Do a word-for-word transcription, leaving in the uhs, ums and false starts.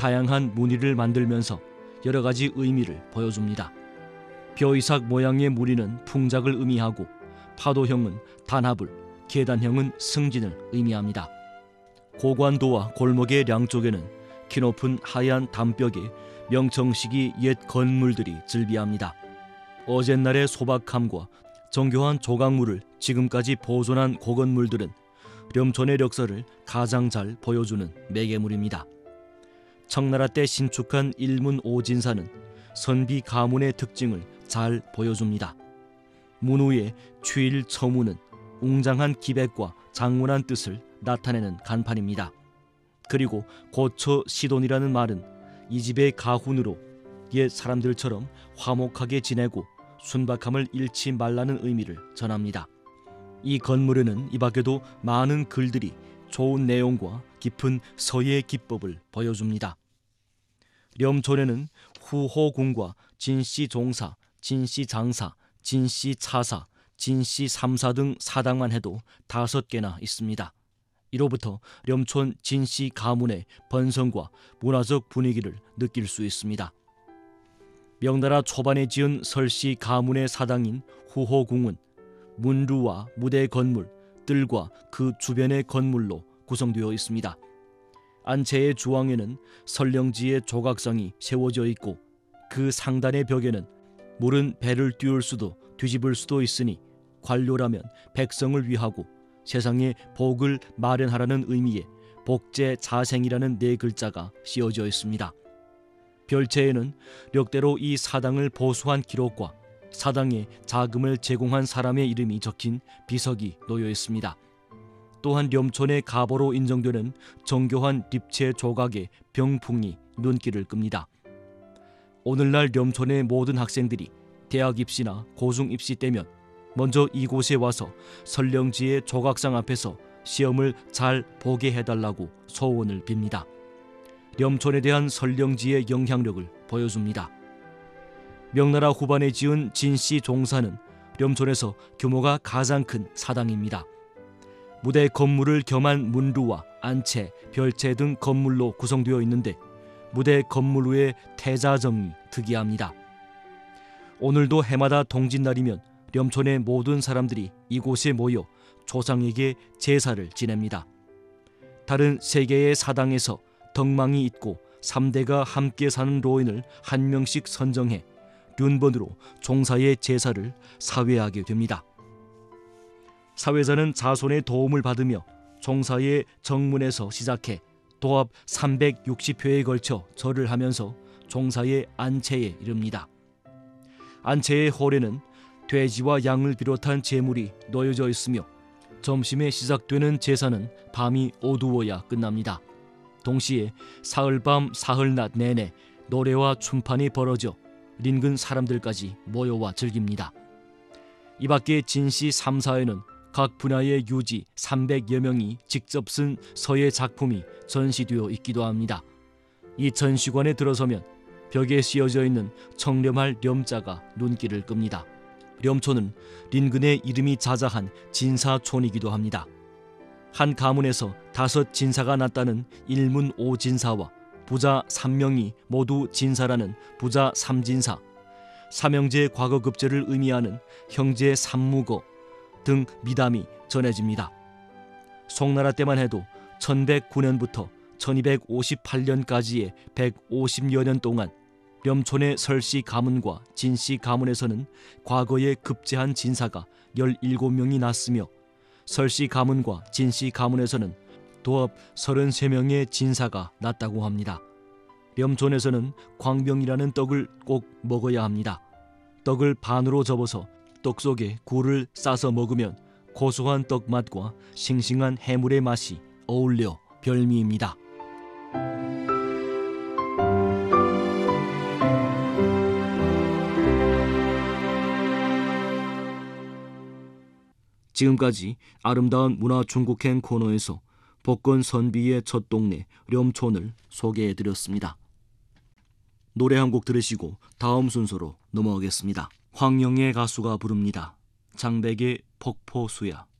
다양한 무늬를 만들면서 여러 가지 의미를 보여줍니다. 벼이삭 모양의 무늬는 풍작을 의미하고 파도형은 단합을, 계단형은 승진을 의미합니다. 고관도와 골목의 양쪽에는 키높은 하얀 담벽에 명청시기 옛 건물들이 즐비합니다. 어젯날의 소박함과 정교한 조각물을 지금까지 보존한 고건물들은 렴촌의 역사를 가장 잘 보여주는 매개물입니다. 청나라 때 신축한 일문오진사는 선비 가문의 특징을 잘 보여줍니다. 문 위의 취일처무는 웅장한 기백과 장문한 뜻을 나타내는 간판입니다. 그리고 고처 시돈이라는 말은 이 집의 가훈으로 옛 사람들처럼 화목하게 지내고 순박함을 잃지 말라는 의미를 전합니다. 이 건물에는 이 밖에도 많은 글들이 좋은 내용과 깊은 서예 기법을 보여줍니다. 렴촌에는 후호궁과 진씨종사, 진씨장사, 진씨차사, 진씨삼사 등 사당만 해도 다섯 개나 있습니다. 이로부터 렴촌 진씨 가문의 번성과 문화적 분위기를 느낄 수 있습니다. 명나라 초반에 지은 설씨 가문의 사당인 후호궁은 문루와 무대 건물, 뜰과 그 주변의 건물로 구성되어 있습니다. 안채의 주왕에는 설령지의 조각상이 세워져 있고 그 상단의 벽에는 물은 배를 띄울 수도 뒤집을 수도 있으니 관료라면 백성을 위하고 세상에 복을 마련하라는 의미의 복제자생이라는 네 글자가 씌어져 있습니다. 별채에는 력대로 이 사당을 보수한 기록과 사당에 자금을 제공한 사람의 이름이 적힌 비석이 놓여 있습니다. 또한 렴촌의 가보로 인정되는 정교한 립체 조각의 병풍이 눈길을 끕니다. 오늘날 렴촌의 모든 학생들이 대학 입시나 고중 입시 때면 먼저 이곳에 와서 설령지의 조각상 앞에서 시험을 잘 보게 해달라고 소원을 빕니다. 렴촌에 대한 설령지의 영향력을 보여줍니다. 명나라 후반에 지은 진씨 종사는 렴촌에서 규모가 가장 큰 사당입니다. 무대 건물을 겸한 문루와 안채, 별채 등 건물로 구성되어 있는데 무대 건물 위의 태자정이 특이합니다. 오늘도 해마다 동짓날이면 렴촌의 모든 사람들이 이곳에 모여 조상에게 제사를 지냅니다. 다른 세 개의 사당에서 덕망이 있고 삼 대가 함께 사는 로인을 한 명씩 선정해 륜번으로 종사의 제사를 사회하게 됩니다. 사회자는 자손의 도움을 받으며 종사의 정문에서 시작해 도합 삼백육십 회에 걸쳐 절을 하면서 종사의 안채에 이릅니다. 안채의 홀에는 돼지와 양을 비롯한 제물이 놓여져 있으며 점심에 시작되는 제사는 밤이 어두워야 끝납니다. 동시에 사흘밤 사흘낮 내내 노래와 춤판이 벌어져 인근 사람들까지 모여와 즐깁니다. 이 밖에 진씨 삼사에는 각 분야의 유지 삼백여 명이 직접 쓴 서예 작품이 전시되어 있기도 합니다. 이 전시관에 들어서면 벽에 씌어져 있는 청렴할 렴자가 눈길을 끕니다. 렴촌은 인근의 이름이 자자한 진사촌이기도 합니다. 한 가문에서 다섯 진사가 났다는 일문오진사와 부자 삼 명이 모두 진사라는 부자 삼진사, 삼형제 과거급제를 의미하는 형제 삼무거 등 미담이 전해집니다. 송나라 때만 해도 천백구 년부터 천이백오십팔 년까지의 백오십여 년 동안 렴촌의 설씨 가문과 진씨 가문에서는 과거에 급제한 진사가 열일곱 명이 났으며 설씨 가문과 진씨 가문에서는 도합 서른세 명의 진사가 났다고 합니다. 렴촌에서는 광명이라는 떡을 꼭 먹어야 합니다. 떡을 반으로 접어서 떡 속에 굴을 싸서 먹으면 고소한 떡 맛과 싱싱한 해물의 맛이 어울려 별미입니다. 지금까지 아름다운 문화 중국행 코너에서 복권 선비의 첫 동네 렴촌을 소개해드렸습니다. 노래 한 곡 들으시고 다음 순서로 넘어가겠습니다. 황영의 가수가 부릅니다. 장백의 폭포수야.